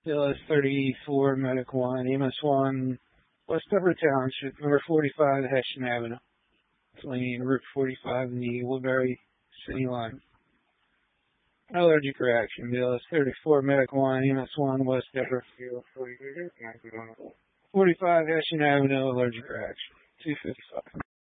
BLS 34, Medic 1, EMS 1, West Upper Township, number 45, Hessian Avenue. Between Route 45 and the Woodbury City line. Allergic reaction, BLS 34, Medic 1, EMS 1, West Upper 45, Hessian Avenue, allergic reaction. 255.